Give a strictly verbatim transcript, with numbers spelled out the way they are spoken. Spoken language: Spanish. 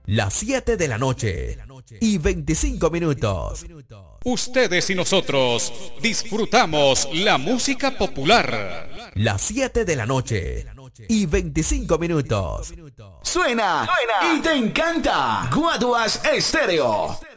Las siete de la noche y veinticinco minutos. Ustedes y nosotros disfrutamos la música popular. Las siete de la noche y veinticinco minutos. Suena, Suena y te encanta. Guaduas Estéreo.